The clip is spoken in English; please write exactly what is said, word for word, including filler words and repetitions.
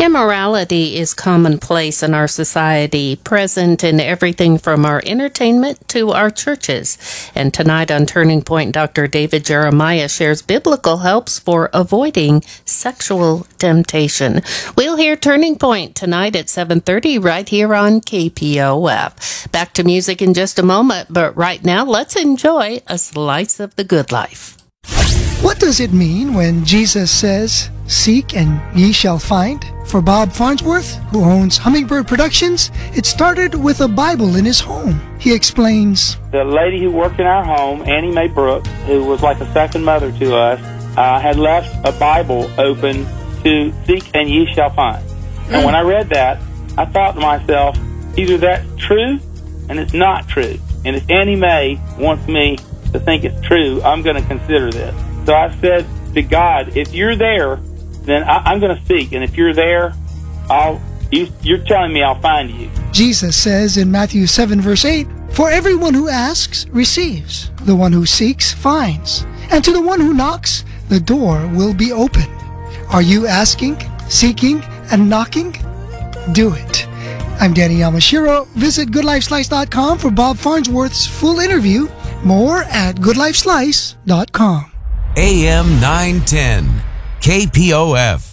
Immorality is commonplace in our society, present in everything from our entertainment to our churches. And tonight on Turning Point, Doctor David Jeremiah shares biblical helps for avoiding sexual temptation. We'll hear Turning Point tonight at seven thirty right here on K P O F. Back to music in just a moment, but right now let's enjoy a slice of the good life. What does it mean when Jesus says, "Seek and ye shall find"? For Bob Farnsworth, who owns Hummingbird Productions, it started with a Bible in his home. He explains, the lady who worked in our home, Annie Mae Brooks, who was like a second mother to us, uh, had left a Bible open to seek and ye shall find. And when I read that, I thought to myself, either that's true and it's not true. And if Annie Mae wants me to think it's true, I'm going to consider this. So I said to God, if you're there, then I, I'm going to seek. And if you're there, I'll. You, you're telling me I'll find you. Jesus says in Matthew seven, verse eight, "For everyone who asks receives, the one who seeks finds, and to the one who knocks, the door will be open." Are you asking, seeking, and knocking? Do it. I'm Danny Yamashiro. Visit good life slice dot com for Bob Farnsworth's full interview. More at good life slice dot com. A M nine ten, K P O F.